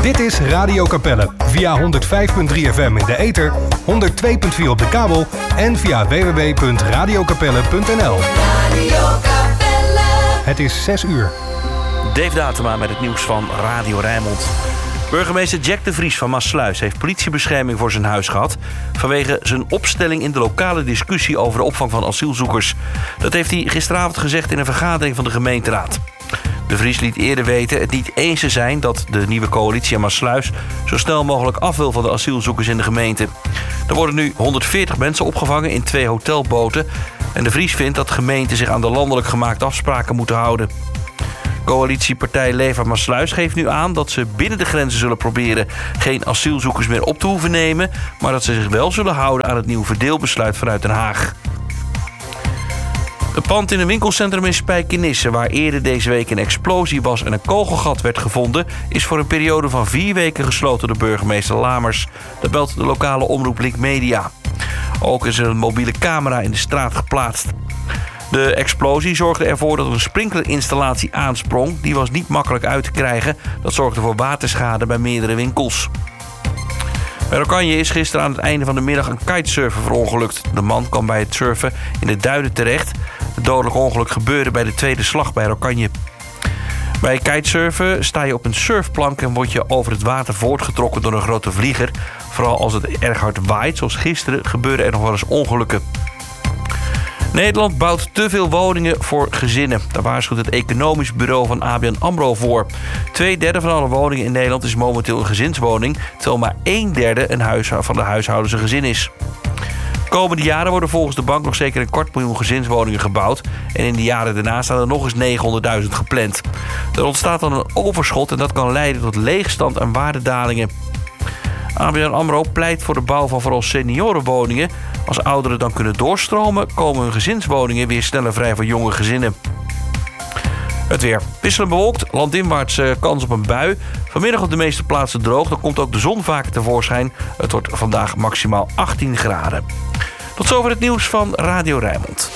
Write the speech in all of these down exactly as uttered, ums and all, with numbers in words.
Dit is Radio Capelle via honderd vijf komma drie F M in de ether, honderd twee komma vier op de kabel en via w w w punt radio capelle punt n l. Radio Capelle. Het is zes uur. Dave Datema met het nieuws van Radio Rijnmond. Burgemeester Jack de Vries van Maassluis heeft politiebescherming voor zijn huis gehad vanwege zijn opstelling in de lokale discussie over de opvang van asielzoekers. Dat heeft hij gisteravond gezegd in een vergadering van de gemeenteraad. De Vries liet eerder weten het niet eens te zijn dat de nieuwe coalitie aan Maassluis zo snel mogelijk af wil van de asielzoekers in de gemeente. Er worden nu honderdveertig mensen opgevangen in twee hotelboten en de Vries vindt dat gemeenten zich aan de landelijk gemaakte afspraken moeten houden. Coalitiepartij Leefbaar Maassluis geeft nu aan dat ze binnen de grenzen zullen proberen geen asielzoekers meer op te hoeven nemen, maar dat ze zich wel zullen houden aan het nieuwe verdeelbesluit vanuit Den Haag. Het pand in een winkelcentrum in Spijkenisse, waar eerder deze week een explosie was en een kogelgat werd gevonden, is voor een periode van vier weken gesloten door burgemeester Lamers. Dat meldt de lokale omroep Link Media. Ook is er een mobiele camera in de straat geplaatst. De explosie zorgde ervoor dat een sprinklerinstallatie aansprong. Die was niet makkelijk uit te krijgen. Dat zorgde voor waterschade bij meerdere winkels. Bij Rokanje is gisteren aan het einde van de middag een kitesurfer verongelukt. De man kwam bij het surfen in de Duinen terecht. Het dodelijke ongeluk gebeurde bij de tweede slag bij Rokanje. Bij kitesurfen sta je op een surfplank en word je over het water voortgetrokken door een grote vlieger. Vooral als het erg hard waait, zoals gisteren, gebeuren er nog wel eens ongelukken. Nederland bouwt te veel woningen voor gezinnen. Daar waarschuwt het economisch bureau van A B N AMRO voor. Twee derde van alle woningen in Nederland is momenteel een gezinswoning, terwijl maar een derde een huis van de huishoudens een gezin is. Komende jaren worden volgens de bank nog zeker een kwart miljoen gezinswoningen gebouwd. En in de jaren daarna staan er nog eens negenhonderdduizend gepland. Er ontstaat dan een overschot en dat kan leiden tot leegstand en waardedalingen. A B N AMRO pleit voor de bouw van vooral seniorenwoningen. Als ouderen dan kunnen doorstromen, komen hun gezinswoningen weer sneller vrij voor jonge gezinnen. Het weer. Wisselend bewolkt, landinwaarts uh, kans op een bui. Vanmiddag op de meeste plaatsen droog, dan komt ook de zon vaker tevoorschijn. Het wordt vandaag maximaal achttien graden. Tot zover het nieuws van Radio Rijnmond.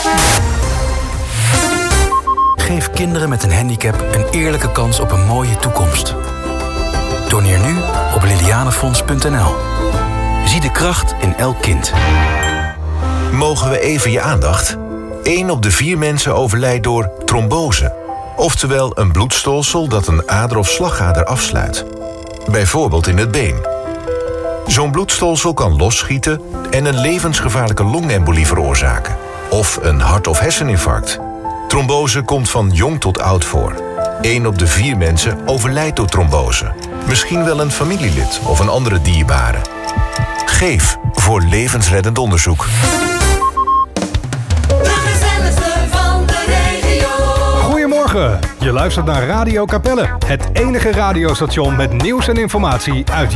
Geef kinderen met een handicap een eerlijke kans op een mooie toekomst. Doneer nu op lilianefonds punt n l. Zie de kracht in elk kind. Mogen we even je aandacht? Eén op de vier mensen overlijdt door trombose. Oftewel een bloedstolsel dat een ader of slagader afsluit. Bijvoorbeeld in het been. Zo'n bloedstolsel kan losschieten en een levensgevaarlijke longembolie veroorzaken. Of een hart- of herseninfarct. Trombose komt van jong tot oud voor. Eén op de vier mensen overlijdt door trombose. Misschien wel een familielid of een andere dierbare. Geef voor levensreddend onderzoek. De gezelligste van de regio. Goedemorgen, je luistert naar Radio Capelle. Het enige radiostation met nieuws en informatie uit